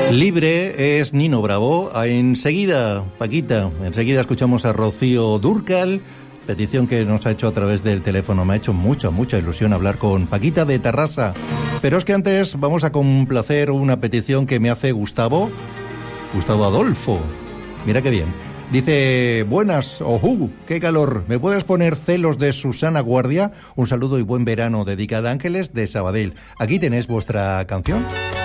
Libre es Nino Bravo. Enseguida, Paquita, enseguida escuchamos a Rocío Dúrcal, petición que nos ha hecho a través del teléfono. Me ha hecho mucha ilusión hablar con Paquita de Tarrasa. Pero es que antes vamos a complacer una petición que me hace Gustavo Adolfo. Mira qué bien. Dice, buenas, ojú, qué calor. ¿Me puedes poner Celos de Susana Guardia? Un saludo y buen verano, dedicada a Ángeles de Sabadell. Aquí tenéis vuestra canción.